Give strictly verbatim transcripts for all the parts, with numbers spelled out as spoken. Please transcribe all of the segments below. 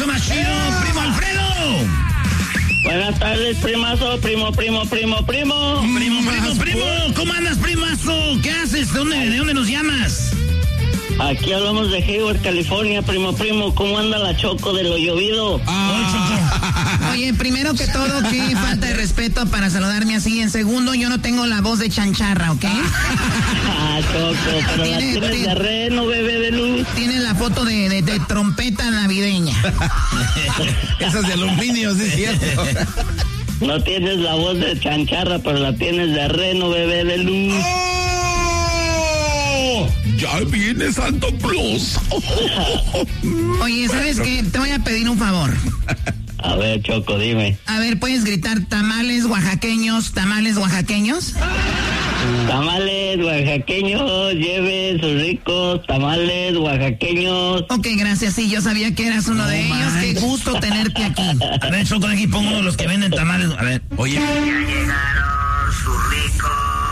show más chido, primo Alfredo. Buenas tardes, primazo, primo, primo, primo, primo. Primo, primo, primo. ¿Cómo andas, primazo? ¿Qué haces? ¿De dónde, de dónde nos llamas? Aquí hablamos de Hayward, California, primo, primo. ¿Cómo anda la Choco de lo llovido? Ah. Oye, primero que todo, qué falta de respeto para saludarme así. En segundo, yo no tengo la voz de chancharra, ¿ok? Ah, Choco, pero la Tiene- tienes tiene- de reno, bebé de luz. Tiene la foto de, de, de trompeta navideña. Esas de aluminio, sí es cierto. No tienes la voz de chancharra, pero la tienes de reno, bebé de luz. ¡Oh! Ya viene Santo Claus. Oye, ¿sabes qué? Te voy a pedir un favor. A ver, Choco, dime. A ver, ¿puedes gritar tamales oaxaqueños, tamales oaxaqueños? Tamales oaxaqueños, lleve sus ricos tamales oaxaqueños. Ok, gracias. Sí, yo sabía que eras uno de ellos. Qué gusto tenerte aquí. A ver, Choco, de aquí pongo uno de los que venden tamales. A ver. Oye, Ya llegaron sus ricos.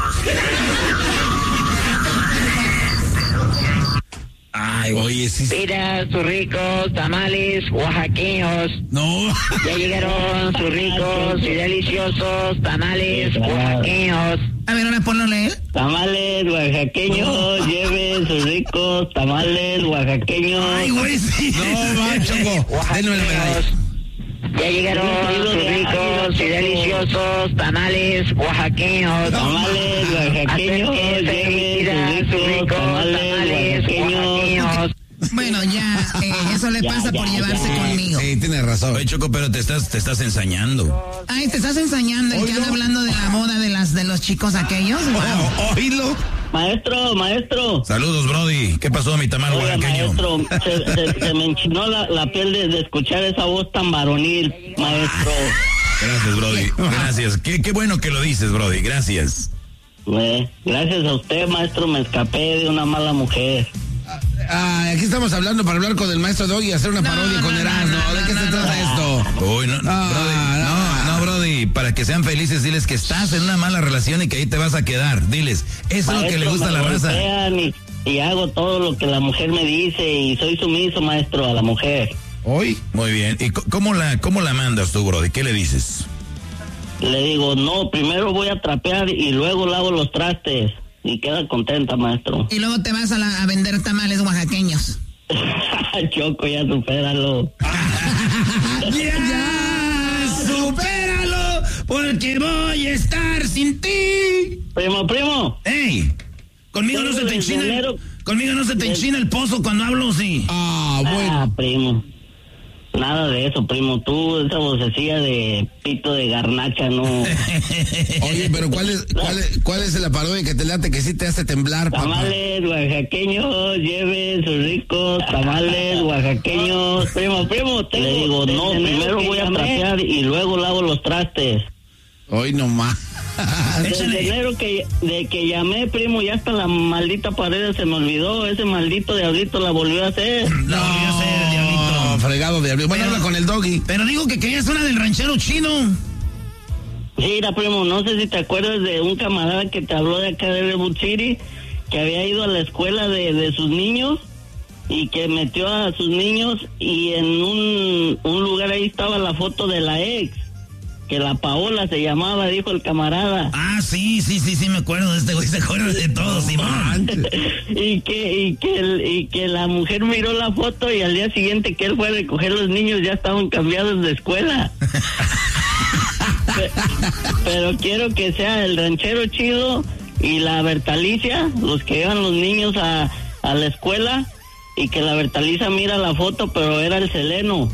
ay, oye, sí. Mira, sus ricos tamales oaxaqueños. No. Ya llegaron sus ricos y deliciosos tamales oaxaqueños. A ver, ahora ponlo a él. Tamales oaxaqueños, lleve sus ricos tamales oaxaqueños. Ay, güey, sí. No, va, Choco. Denme la medalla. Ya llegaron sus ricos y deliciosos tamales oaxaqueños. Tamales oaxaqueños, lleve sus ricos tamales oaxaqueños. Bueno, ya, eh, eso le Ya, pasa por ya, llevarse ya. conmigo. Sí, tienes razón. Oye, Choco, pero te estás, te estás ensañando. Ay, te estás ensañando y que anda hablando de la boda de las de los chicos aquellos. Wow. Oh, oílo. Maestro, maestro. Saludos, Brody. ¿Qué pasó, mi tamal Oiga, oaxaqueño? maestro, se, se- se me enchinó la, la piel de, de escuchar esa voz tan varonil, maestro. Gracias, Brody. Gracias. Qué, qué bueno que lo dices, Brody. Gracias. Eh, gracias a usted, maestro, me escapé de una mala mujer. Ah, aquí estamos hablando para hablar con el maestro Doggy y hacer una No, parodia no, con no, Erasmo. no, ¿De no, qué no, se no, trata no. esto? Uy, no, Ah, Brody. No, no, Brody. Para que sean felices, diles que estás en una mala relación y que ahí te vas a quedar. Diles, eso es lo que le Maestro, gusta a me la raza. golpean Y, y hago todo lo que la mujer me dice y soy sumiso, maestro, a la mujer. ¿Hoy? Muy bien. ¿Y c- cómo la, cómo la mandas tú, Brody? ¿Qué le dices? Le digo, no, primero voy a trapear y luego lavo los trastes. Y queda contenta, maestro. Y luego te vas a, la- a vender tamales oaxaqueños. Choco, ya supéralo. ¡Ya! ¡Supéralo! Porque voy a estar sin ti. Primo, primo. ¡Ey! Conmigo no se te enchina el, conmigo no se te enchina el pozo cuando hablo, sí. Ah, bueno. Ah, primo. Nada de eso, primo. Tú, esa vocecilla de pito de garnacha, no. Oye, pero ¿cuál es, cuál es, cuál es la parodia que te late que sí te hace temblar, papá? Tamales oaxaqueños, lleve sus ricos tamales oaxaqueños. Primo, primo, te le digo, no, primero voy a trapear y luego lavo los trastes. Hoy nomás. Desde enero que, de que llamé, primo, ya hasta la maldita pared se me olvidó. Ese maldito diablito la volvió a hacer. No, yo sé, el diablito. Fregado diablito. Bueno, Pero- habla con el Doggy. Pero digo que querías una del ranchero chino. Mira, primo, no sé si te acuerdas de un camarada que te habló de acá de Redwood City, que había ido a la escuela de, de sus niños y que metió a sus niños y en un, un lugar ahí estaba la foto de la ex, que la Paola se llamaba, dijo el camarada. Ah, sí, sí, sí, sí, me acuerdo de este güey. Se acuerda de todo, Simón. y que y que el- y que la mujer miró la foto y al día siguiente que él fue a recoger los niños ya estaban cambiados de escuela. Pe- Pero quiero que sea el ranchero chido y la Bertalicia, los que llevan los niños a, a la escuela, y que la Bertalicia mira la foto, pero era el Seleno.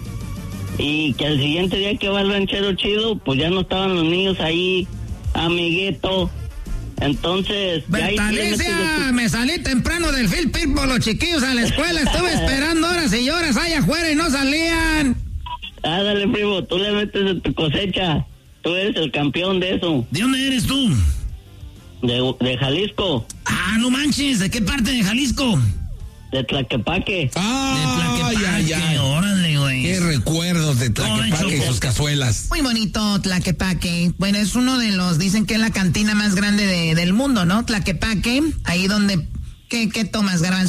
Y que al siguiente día que va el ranchero chido, pues ya no estaban los niños ahí, amiguito. Entonces, ya ahí le metes de Bertalicia, me salí temprano del Phil Pit por los chiquillos a la escuela. Estuve esperando horas y horas allá afuera y no salían. tu- Ah, dale, primo, tú le metes de tu cosecha. Tú eres el campeón de eso, ¿De dónde eres tú? de, de Jalisco, Ah, no manches, ¿de qué parte de Jalisco? de Tlaquepaque. Ah, de Tlaquepaque, ya, ya. órale, güey. Qué recuerdos de Tlaquepaque y sus cazuelas. Muy bonito Tlaquepaque. Bueno, es uno de los, dicen que es la cantina más grande de- del mundo, ¿no? Tlaquepaque, ahí donde, ¿qué, qué tomas, Garbanzo?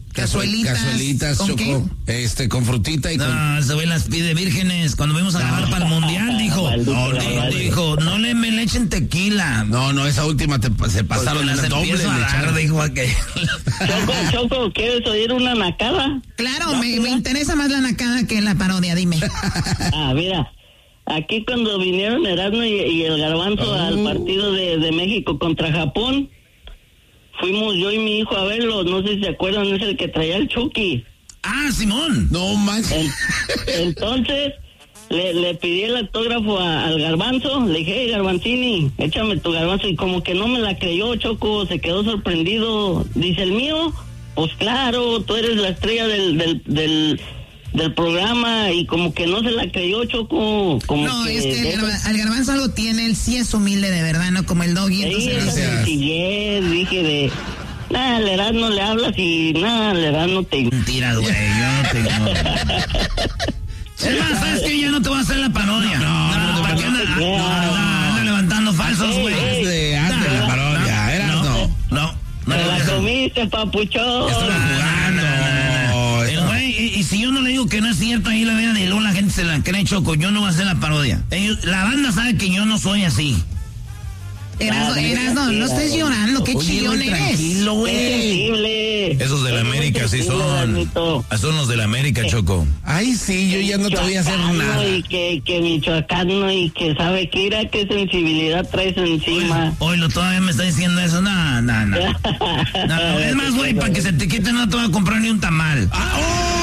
Cazuelitas. Cazuelitas, ¿con Choco. qué? Este, con frutita y No, con... ese güey las pide vírgenes. Cuando fuimos a grabar para el mundial, dijo, Maldito no, caballo. dijo, no le me le echen tequila. No, no, esa última te, se pasaron Porque en las la doble. empiezo a le dar, echaron. dijo aquel. Choco, Choco, ¿quieres oír una nacada? Claro, me, me interesa más la nacada que la parodia, dime. Ah, mira, aquí cuando vinieron Erasmo y, y el Garbanzo Oh. al partido de, de México contra Japón, fuimos yo y mi hijo a verlo, no sé si se acuerdan, es el que traía el Chucky. Ah, Simón. No manches. En- entonces, le, le pedí el autógrafo a- al Garbanzo, le dije, hey, Garbanzini, échame tu Garbanzo, y como que no me la creyó, Choco, se quedó sorprendido, dice, ¿el mío? Pues claro, tú eres la estrella del, del, del, del programa, y como que no se la creyó, Choco, como No, que... es que el, de garba- eso- el garbanzo algo tiene, él sí es humilde de verdad, no como el doggy, Sí, entonces esa no sé. Gracias. sencillez, dije de... Nada, le das, no le hablas y nada, le das, no te... Mentiras, güey, yo no te ignoro. Es más, ¿sabes qué? Ya no te voy a hacer la parodia. No, no, no, ¿para qué anda, no, no, no, anda- anda levantando falsos, Ey, güey? ey. Hazle, hazle la parodia, era no, no. no, no, Te la no, comiste, papuchón. Estaba jugando. No, El eso- güey, y, y si yo no le digo que no es cierto, ahí la vean y luego la gente se la cree, Choco, yo no voy a hacer la parodia. Ellos- la banda sabe que yo no soy así. Erasno, Erasno, no estés llorando, qué Oye, chillón güey, eres. tranquilo, Qué güey. sensible. Esos de la Es muy América sí sensible, son. Danito. Son los de la América, Choco. Ay, sí, yo ya no te voy a hacer Michoacano nada. Y que, que michoacano y que sabe que mira qué sensibilidad traes encima. Hoy lo todavía me está diciendo eso. No, no, no. No, es más, güey, para que se te quite no te voy a comprar ni un tamal. Ah, ¡oh!